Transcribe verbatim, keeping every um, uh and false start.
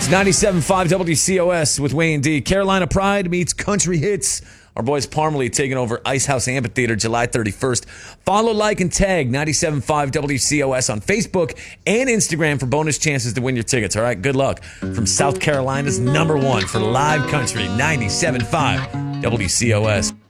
It's ninety-seven point five W C O S with Wayne D. Carolina Pride meets Country Hits. Our boys Parmalee taking over Ice House Amphitheater July thirty-first. Follow, like, and tag ninety-seven point five W C O S on Facebook and Instagram for bonus chances to win your tickets. All right, good luck. From South Carolina's number one for live country, ninety-seven point five W C O S.